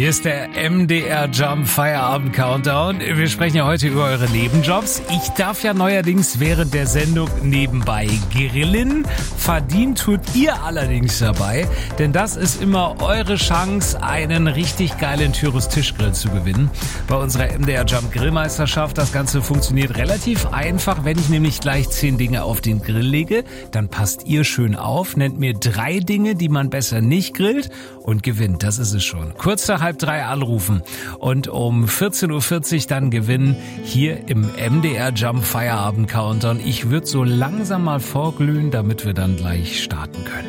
Hier ist der MDR Jump Feierabend Countdown. Wir sprechen ja heute über eure Nebenjobs. Ich darf ja neuerdings während der Sendung nebenbei grillen. Verdient tut ihr allerdings dabei, denn das ist immer eure Chance, einen richtig geilen Tyros Tischgrill zu gewinnen. Bei unserer MDR Jump Grillmeisterschaft, das Ganze funktioniert relativ einfach. Wenn ich nämlich gleich 10 Dinge auf den Grill lege, dann passt ihr schön auf, nennt mir 3 Dinge, die man besser nicht grillt und gewinnt. Das ist es schon. Kurz nach 2:30 anrufen und um 14:40 Uhr dann gewinnen hier im MDR Jump Feierabend Countdown. Ich würde so langsam mal vorglühen, damit wir dann gleich starten können.